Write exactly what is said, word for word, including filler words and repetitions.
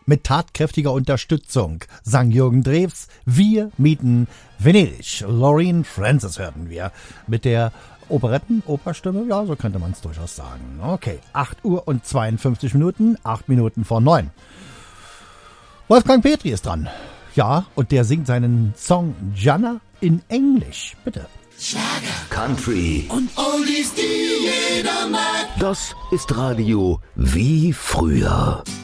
mit tatkräftiger Unterstützung sang Jürgen Drews Wir mieten Venedig. Loreen Francis hörten wir mit der Operetten-Operstimme, ja, so könnte man es durchaus sagen. Okay, acht Uhr und zweiundfünfzig Minuten, acht Minuten vor neun. Wolfgang Petri ist dran. Ja, und der singt seinen Song Gianna in Englisch. Bitte. Schlager, Country und Oldies, die jeder mag. Das ist Radio wie früher.